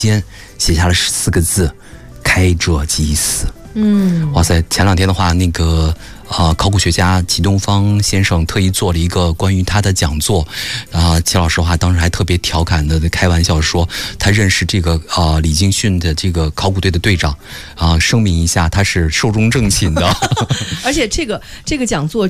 间写下了4个字：开者即死。 哇塞！前2天的话，那个考古学家齐东方先生特意做了一个关于他的讲座，齐老师的话当时还特别调侃的开玩笑说，他认识这个李敬训的这个考古队的队长，声明一下他是寿终正寝的。 而且这个讲座